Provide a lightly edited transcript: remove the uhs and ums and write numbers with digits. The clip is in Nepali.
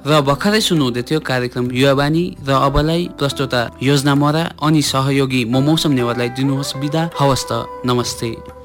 र भर्खरै सुन्नुहुँदै थियो कार्यक्रम युवावाणी र अबलाई प्रस्तुता योजना मरा अनि सहयोगी म मौसम नेवारलाई दिनुहोस् बिदा। हवस् त, नमस्ते।